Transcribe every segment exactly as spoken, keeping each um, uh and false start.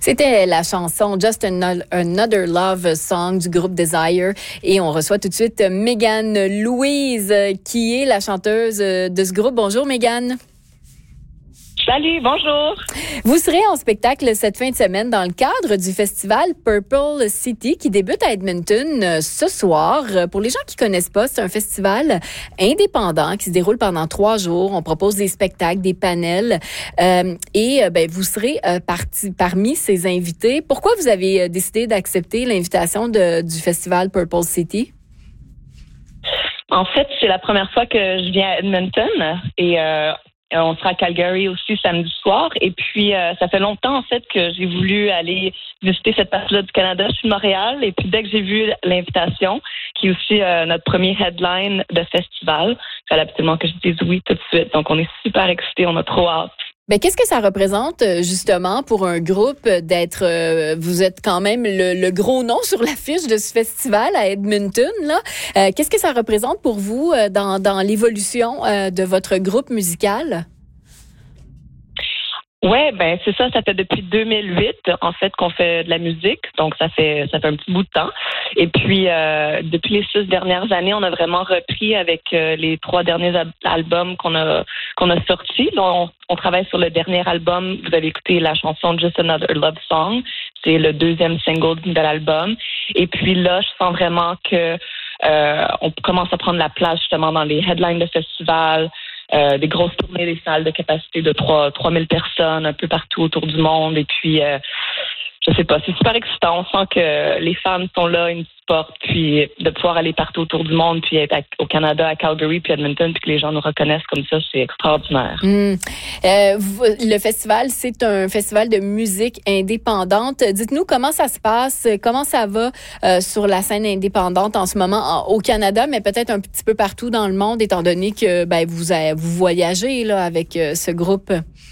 C'était la chanson Just Another Love Song du groupe Desire. Et on reçoit tout de suite Mégane Louise, qui est la chanteuse de ce groupe. Bonjour Mégane. Salut, bonjour. Vous serez en spectacle cette fin de semaine dans le cadre du festival Purple City qui débute à Edmonton ce soir. Pour les gens qui connaissent pas, c'est un festival indépendant qui se déroule pendant trois jours. On propose des spectacles, des panels euh, et ben, vous serez euh, parti, parmi ces invités. Pourquoi vous avez décidé d'accepter l'invitation de, du festival Purple City? En fait, c'est la première fois que je viens à Edmonton et euh, on sera à Calgary aussi samedi soir. Et puis, euh, ça fait longtemps, en fait, que j'ai voulu aller visiter cette partie-là du Canada. Je suis de Montréal. Et puis, dès que j'ai vu l'invitation, qui est aussi euh, notre premier headline de festival, il fallait absolument que je dise oui tout de suite. Donc, on est super excités. On a trop hâte. Ben, qu'est-ce que ça représente, justement, pour un groupe d'être... Euh, vous êtes quand même le, le gros nom sur l'affiche de ce festival à Edmonton, là. Euh, qu'est-ce que ça représente pour vous euh, dans, dans l'évolution euh, de votre groupe musical? Ouais, ben c'est ça, ça fait depuis deux mille huit en fait qu'on fait de la musique, donc ça fait ça fait un petit bout de temps. Et puis euh, depuis les six dernières années, on a vraiment repris avec euh, les trois derniers al- albums qu'on a qu'on a sortis. Là, on, on travaille sur le dernier album. Vous avez écouté la chanson Just Another Love Song, c'est le deuxième single de l'album. Et puis là, je sens vraiment que euh, on commence à prendre la place justement dans les headlines de festivals. Euh, des grosses tournées, des salles de capacité de trois mille personnes un peu partout autour du monde. Et puis, euh, je sais pas, c'est super excitant. On sent que les fans sont là, ils nous supportent. Puis, de pouvoir aller partout autour du monde, puis être à, au Canada, à Calgary, puis Edmonton, puis que les gens nous reconnaissent comme ça, c'est extraordinaire. Mmh. Euh, vous, le festival, c'est un festival de musique indépendante. Dites-nous comment ça se passe, comment ça va euh, sur la scène indépendante en ce moment en, au Canada, mais peut-être un petit peu partout dans le monde, étant donné que ben, vous, vous voyagez là, avec euh, ce groupe.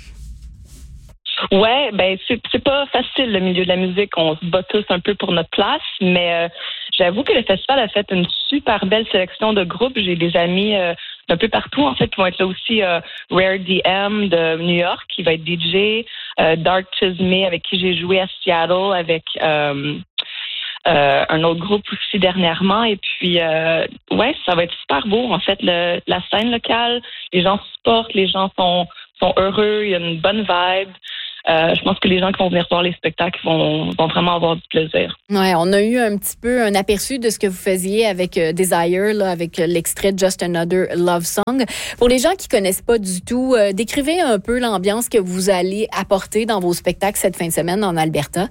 Ouais, ben c'est c'est pas facile le milieu de la musique. On se bat tous un peu pour notre place, mais euh, j'avoue que le festival a fait une super belle sélection de groupes. J'ai des amis euh, d'un peu partout en fait qui vont être là aussi. Euh, Rare D M de New York qui va être D J, euh, Dark Chisme avec qui j'ai joué à Seattle avec euh, euh, un autre groupe aussi dernièrement. Et puis euh, ouais, ça va être super beau en fait. Le, la scène locale, les gens supportent, les gens sont sont heureux, il y a une bonne vibe. Euh, je pense que les gens qui vont venir voir les spectacles vont, vont vraiment avoir du plaisir. Ouais, on a eu un petit peu un aperçu de ce que vous faisiez avec euh, Desire, là, avec euh, l'extrait de Just Another Love Song. Pour les gens qui connaissent pas du tout, euh, décrivez un peu l'ambiance que vous allez apporter dans vos spectacles cette fin de semaine en Alberta.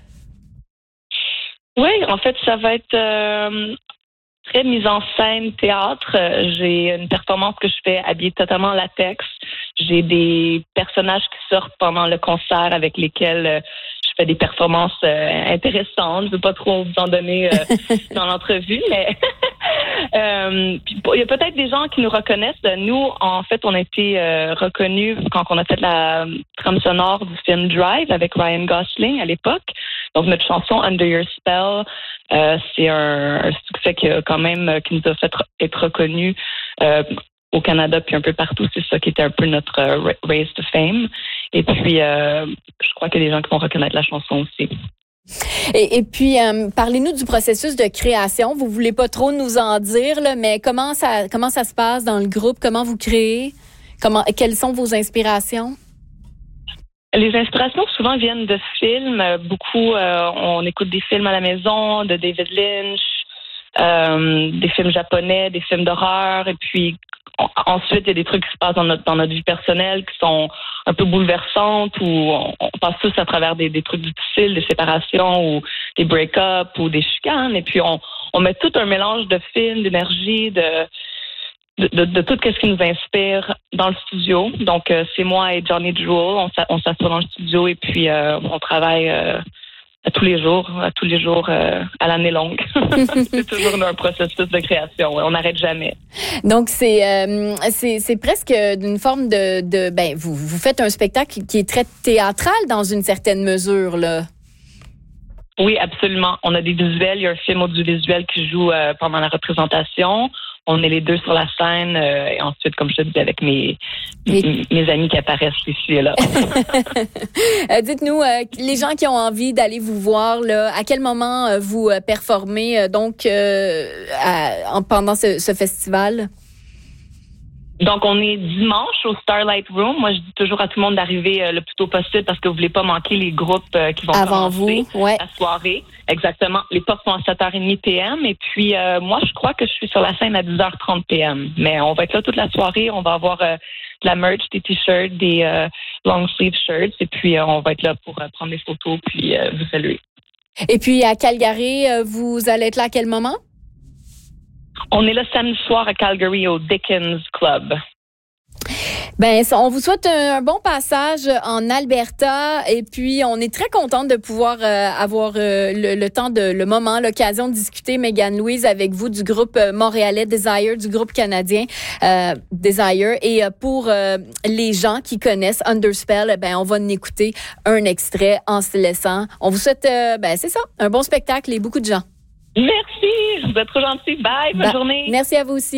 Oui, en fait, ça va être euh, très mise en scène, théâtre. Euh, j'ai une performance que je fais habillée totalement en latex. J'ai des personnages qui sortent pendant le concert avec lesquels euh, je fais des performances euh, intéressantes. Je ne veux pas trop vous en donner euh, dans l'entrevue, mais euh, il y a peut-être des gens qui nous reconnaissent. Nous, en fait, on a été euh, reconnus quand on a fait la trame sonore du film Drive avec Ryan Gosling à l'époque. Donc, notre chanson Under Your Spell, euh, c'est un, un succès qui a quand même qui nous a fait être reconnus euh, au Canada puis un peu partout. C'est ça qui était un peu notre uh, race to fame. Et puis, euh, je crois qu'il y a des gens qui vont reconnaître la chanson aussi. Et, et puis, euh, parlez-nous du processus de création. Vous voulez pas trop nous en dire, là, mais comment ça, comment ça se passe dans le groupe? Comment vous créez? Comment, quelles sont vos inspirations? Les inspirations souvent viennent de films. Beaucoup, euh, on écoute des films à la maison, de David Lynch, euh, des films japonais, des films d'horreur. Et puis, on, ensuite, il y a des trucs qui se passent dans notre, dans notre vie personnelle qui sont un peu bouleversantes ou on, on passe tous à travers des, des trucs difficiles, des séparations ou des break-ups ou des chicanes. Et puis, on, on met tout un mélange de films, d'énergie, de... De, de, de tout ce qui nous inspire dans le studio. Donc, euh, c'est moi et Johnny Jewel. On, on s'assoit dans le studio et puis euh, on travaille euh, à tous les jours, à tous les jours, euh, à l'année longue. C'est toujours un processus de création. Ouais. On n'arrête jamais. Donc, c'est, euh, c'est, c'est presque d'une forme de... de ben, vous, vous faites un spectacle qui est très théâtral dans une certaine mesure, là. Oui, absolument. On a des visuels. Il y a un film audiovisuel qui joue euh, pendant la représentation. on est les deux sur la scène. Euh, et ensuite, comme je te dis, avec mes, Et... mes amis qui apparaissent ici et là. euh, dites-nous, euh, les gens qui ont envie d'aller vous voir, là, à quel moment euh, vous euh, performez euh, donc euh, à, en, pendant ce, ce festival? Donc, on est dimanche au Starlight Room. Moi, je dis toujours à tout le monde d'arriver euh, le plus tôt possible parce que vous voulez pas manquer les groupes euh, qui vont Avant commencer vous, ouais. la soirée. Exactement. Les portes sont à sept heures trente P M. Et puis, euh, moi, je crois que je suis sur la scène à dix heures trente P M. Mais on va être là toute la soirée. On va avoir euh, de la merch, des t-shirts, des euh, long sleeve shirts. Et puis, euh, on va être là pour euh, prendre des photos puis euh, vous saluer. Et puis, à Calgary, euh, vous allez être là à quel moment? On est là samedi soir à Calgary au Dickens Club. Ben, on vous souhaite un, un bon passage en Alberta et puis on est très contente de pouvoir euh, avoir euh, le, le temps de le moment, l'occasion de discuter, Megan Louise, avec vous du groupe montréalais Desire, du groupe canadien euh, Desire. Et euh, pour euh, les gens qui connaissent Underspell, ben on va en écouter un extrait en se laissant. On vous souhaite, euh, ben c'est ça, un bon spectacle et beaucoup de gens. Merci, vous êtes trop gentils. Bye, bonne bah, journée. Merci à vous aussi.